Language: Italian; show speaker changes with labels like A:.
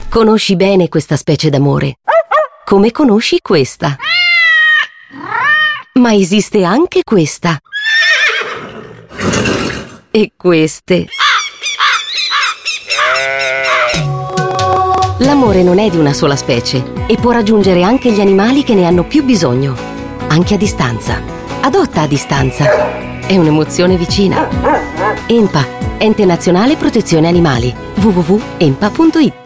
A: Conosci bene questa specie d'amore, come conosci questa. Ma esiste anche questa. E queste. L'amore non è di una sola specie e può raggiungere anche gli animali che ne hanno più bisogno, anche a distanza. Adotta a distanza. È un'emozione vicina. ENPA, Ente Nazionale Protezione Animali. www.enpa.it